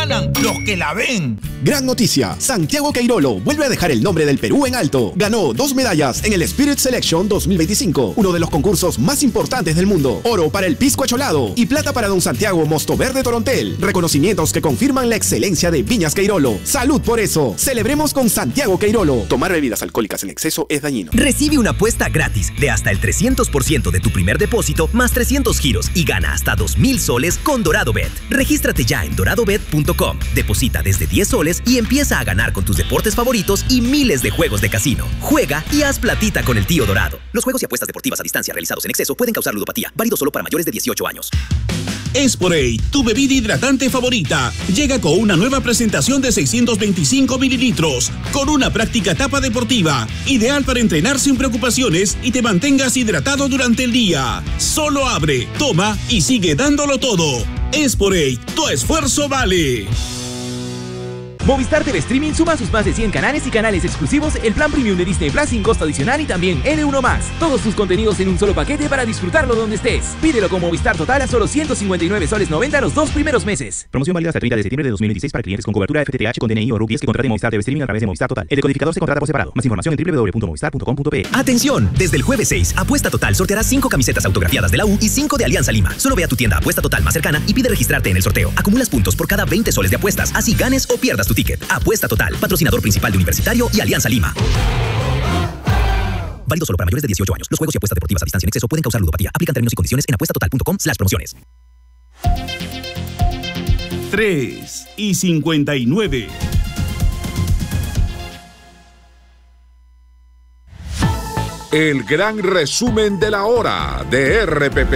ganan los que la ven. Gran noticia, Santiago Queirolo vuelve a dejar el nombre del Perú en alto. Ganó 2 medallas en el Spirit Selection 2025, uno de los concursos más importantes del mundo. Oro para el pisco acholado y plata para Don Santiago Mosto Verde Torontel. Reconocimientos que confirman la excelencia de Viñas Queirolo. ¡Salud por eso! Celebremos con Santiago Queirolo. Tomar bebidas alcohólicas en exceso es dañino. Recibe una apuesta gratis de hasta el 300% de tu primer depósito más 300 giros y gana hasta 2,000 soles con DoradoBet. Regístrate ya en doradobet.com. Deposita desde 10 soles y empieza a ganar con tus deportes favoritos y miles de juegos de casino. Juega y haz platita con el tío Dorado. Los juegos y apuestas deportivas a distancia realizados en exceso pueden causar ludopatía. Válido solo para mayores de 18 años. Esporade, tu bebida hidratante favorita, llega con una nueva presentación de 625 mililitros, con una práctica tapa deportiva, ideal para entrenar sin preocupaciones y te mantengas hidratado durante el día. Solo abre, toma y sigue dándolo todo. Esporade, tu esfuerzo vale. Movistar TV Streaming suma sus más de 100 canales y canales exclusivos, el plan premium de Disney Plus sin costo adicional y también N1+. Todos tus contenidos en un solo paquete para disfrutarlo donde estés. Pídelo con Movistar Total a solo 159 soles 90 los 2 primeros meses. Promoción válida hasta el 30 de septiembre de 2016 para clientes con cobertura FTTH con DNI o RUC que contraten Movistar TV Streaming a través de Movistar Total. El decodificador se contrata por separado. Más información en www.movistar.com.pe. ¡Atención! Desde el jueves 6, Apuesta Total sorteará 5 camisetas autografiadas de la U y 5 de Alianza Lima. Solo ve a tu tienda Apuesta Total más cercana y pide registrarte en el sorteo. Acumulas puntos por cada 20 soles de apuestas, así ganes o pierdas tu ticket. Apuesta Total, patrocinador principal de Universitario y Alianza Lima. Válido solo para mayores de 18 años. Los juegos y apuestas deportivas a distancia en exceso pueden causar ludopatía. Aplican términos y condiciones en apuestatotal.com/promociones. 3:59. El gran resumen de la hora de RPP.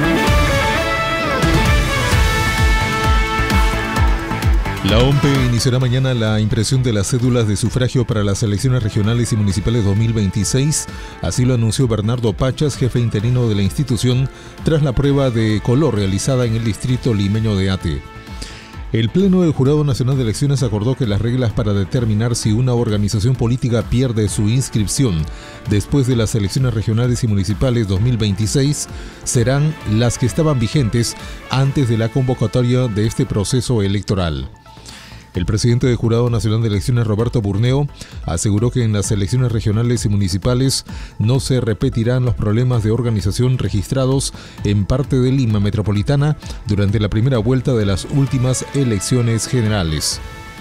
La OMPE iniciará mañana la impresión de las cédulas de sufragio para las elecciones regionales y municipales 2026. Así lo anunció Bernardo Pachas, jefe interino de la institución, tras la prueba de color realizada en el distrito limeño de Ate. El Pleno del Jurado Nacional de Elecciones acordó que las reglas para determinar si una organización política pierde su inscripción después de las elecciones regionales y municipales 2026 serán las que estaban vigentes antes de la convocatoria de este proceso electoral. El presidente del Jurado Nacional de Elecciones, Roberto Burneo, aseguró que en las elecciones regionales y municipales no se repetirán los problemas de organización registrados en parte de Lima Metropolitana durante la primera vuelta de las últimas elecciones generales.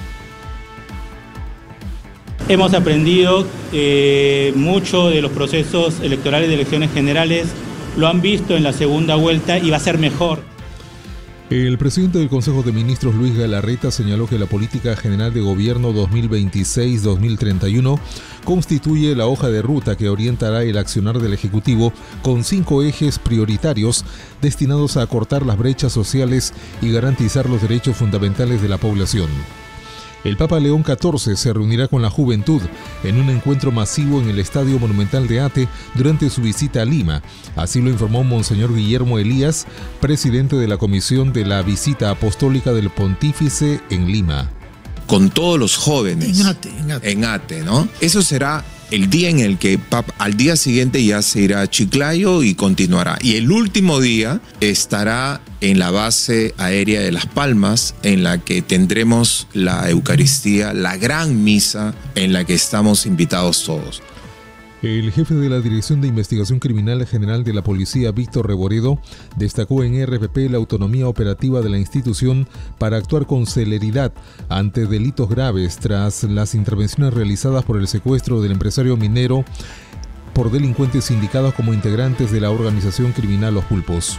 Hemos aprendido mucho de los procesos electorales de elecciones generales, lo han visto en la segunda vuelta y va a ser mejor. El presidente del Consejo de Ministros, Luis Galarreta, señaló que la Política General de Gobierno 2026-2031 constituye la hoja de ruta que orientará el accionar del Ejecutivo con 5 ejes prioritarios destinados a acortar las brechas sociales y garantizar los derechos fundamentales de la población. El Papa León XIV se reunirá con la juventud en un encuentro masivo en el Estadio Monumental de Ate durante su visita a Lima. Así lo informó Monseñor Guillermo Elías, presidente de la Comisión de la Visita Apostólica del Pontífice en Lima. Con todos los jóvenes. En Ate, ¿no? Eso será el día en el que al día siguiente ya se irá a Chiclayo y continuará. Y el último día estará en la base aérea de Las Palmas, en la que tendremos la Eucaristía, la gran misa en la que estamos invitados todos. El jefe de la Dirección de Investigación Criminal General de la Policía, Víctor Reboredo, destacó en RPP la autonomía operativa de la institución para actuar con celeridad ante delitos graves tras las intervenciones realizadas por el secuestro del empresario minero por delincuentes indicados como integrantes de la organización criminal Los Pulpos.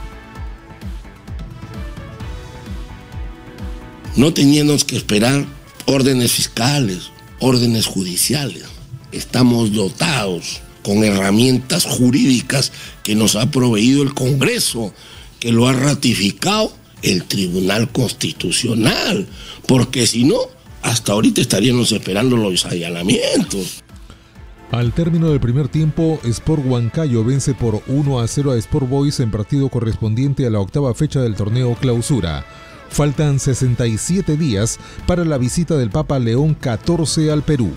No teníamos que esperar órdenes fiscales, órdenes judiciales. Estamos dotados con herramientas jurídicas que nos ha proveído el Congreso, que lo ha ratificado el Tribunal Constitucional, porque si no, hasta ahorita estaríamos esperando los allanamientos. Al término del primer tiempo, Sport Huancayo vence por 1-0 a Sport Boys en partido correspondiente a la 8ª fecha del torneo Clausura. Faltan 67 días para la visita del Papa León XIV al Perú.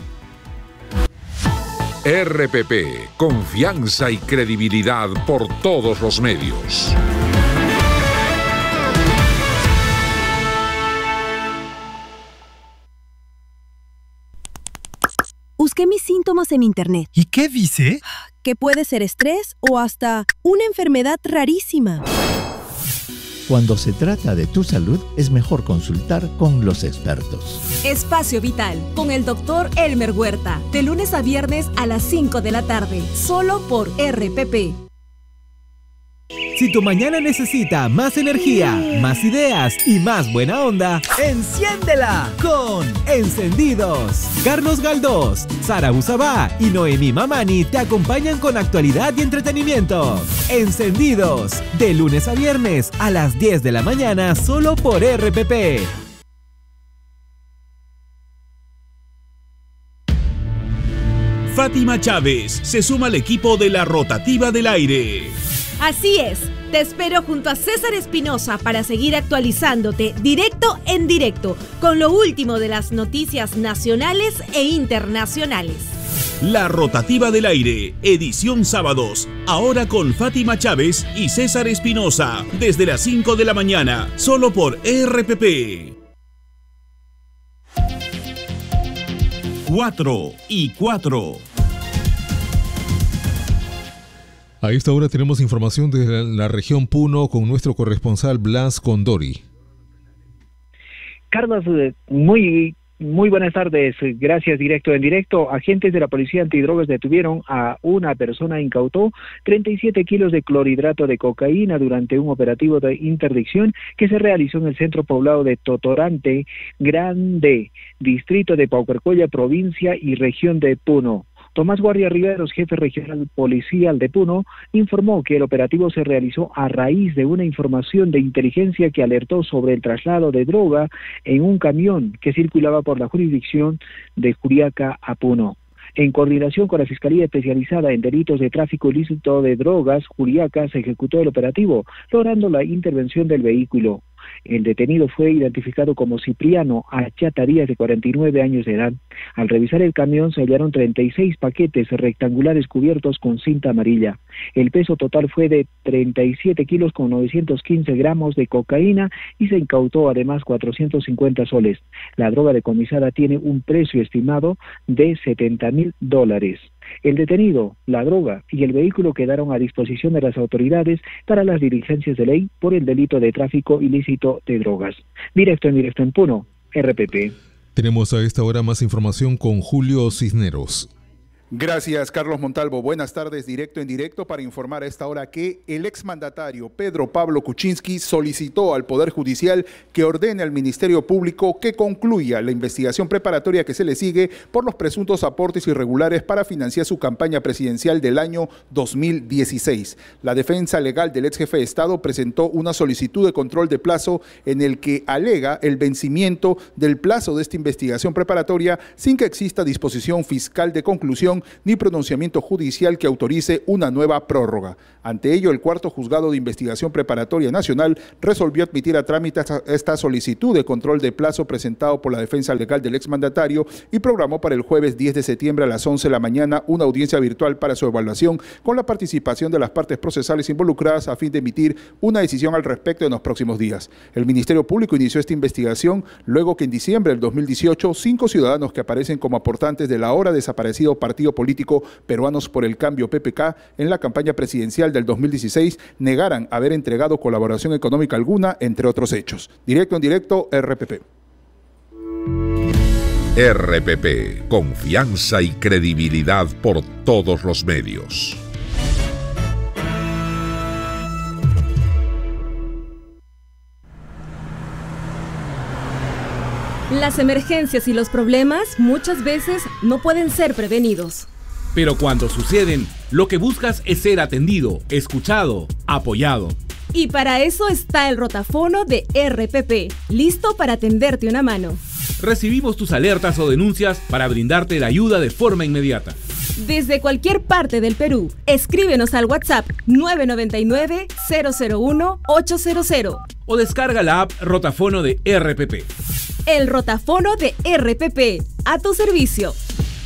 RPP, confianza y credibilidad por todos los medios. Busqué mis síntomas en internet. ¿Y qué dice? Que puede ser estrés o hasta una enfermedad rarísima. Cuando se trata de tu salud, es mejor consultar con los expertos. Espacio Vital, con el Dr. Elmer Huerta, de lunes a viernes a las 5 de la tarde, solo por RPP. Si tu mañana necesita más energía, más ideas y más buena onda, enciéndela con Encendidos. Carlos Galdós, Sara Usabá y Noemí Mamani te acompañan con actualidad y entretenimiento. Encendidos, de lunes a viernes a las 10 de la mañana, solo por RPP. Fátima Chávez se suma al equipo de la Rotativa del Aire. Así es, te espero junto a César Espinosa para seguir actualizándote directo en directo con lo último de las noticias nacionales e internacionales. La Rotativa del Aire, edición sábados, ahora con Fátima Chávez y César Espinosa, desde las 5 de la mañana, solo por RPP. 4 y 4. A esta hora tenemos información desde la región Puno con nuestro corresponsal Blas Condori. Carlos, muy buenas tardes. Gracias, directo en directo. Agentes de la Policía Antidrogas detuvieron a una persona, incautó 37 kilos de clorhidrato de cocaína durante un operativo de interdicción que se realizó en el centro poblado de Totorante Grande, distrito de Paucarcolla, provincia y región de Puno. Tomás Guardia Riveros, jefe regional policial de Puno, informó que el operativo se realizó a raíz de una información de inteligencia que alertó sobre el traslado de droga en un camión que circulaba por la jurisdicción de Juliaca a Puno. En coordinación con la Fiscalía Especializada en Delitos de Tráfico Ilícito de Drogas, Juliaca, se ejecutó el operativo, logrando la intervención del vehículo. El detenido fue identificado como Cipriano Achata Díaz, de 49 años de edad. Al revisar el camión se hallaron 36 paquetes rectangulares cubiertos con cinta amarilla. El peso total fue de 37 kilos con 915 gramos de cocaína y se incautó además 450 soles. La droga decomisada tiene un precio estimado de $70,000. El detenido, la droga y el vehículo quedaron a disposición de las autoridades para las diligencias de ley por el delito de tráfico ilícito de drogas. Directo en Puno, RPP. Tenemos a esta hora más información con Julio Cisneros. Gracias, Carlos Montalvo. Buenas tardes, directo en directo para informar a esta hora que el exmandatario Pedro Pablo Kuczynski solicitó al Poder Judicial que ordene al Ministerio Público que concluya la investigación preparatoria que se le sigue por los presuntos aportes irregulares para financiar su campaña presidencial del año 2016. La defensa legal del ex jefe de Estado presentó una solicitud de control de plazo en el que alega el vencimiento del plazo de esta investigación preparatoria sin que exista disposición fiscal de conclusión ni pronunciamiento judicial que autorice una nueva prórroga. Ante ello, el cuarto juzgado de investigación preparatoria nacional resolvió admitir a trámite esta solicitud de control de plazo presentado por la defensa legal del exmandatario y programó para el jueves 10 de septiembre a las 11 de la mañana una audiencia virtual para su evaluación con la participación de las partes procesales involucradas a fin de emitir una decisión al respecto en los próximos días. El Ministerio Público inició esta investigación luego que en diciembre del 2018 5 ciudadanos que aparecen como aportantes del ahora desaparecido Partido Político Peruanos por el Cambio PPK en la campaña presidencial del 2016 negaran haber entregado colaboración económica alguna, entre otros hechos. Directo en directo, RPP. RPP, confianza y credibilidad por todos los medios. Las emergencias y los problemas muchas veces no pueden ser prevenidos. Pero cuando suceden, lo que buscas es ser atendido, escuchado, apoyado. Y para eso está el rotafono de RPP, listo para tenderte una mano. Recibimos tus alertas o denuncias para brindarte la ayuda de forma inmediata. Desde cualquier parte del Perú, escríbenos al WhatsApp 999-001-800 o descarga la app Rotafono de RPP. El rotafono de RPP, a tu servicio.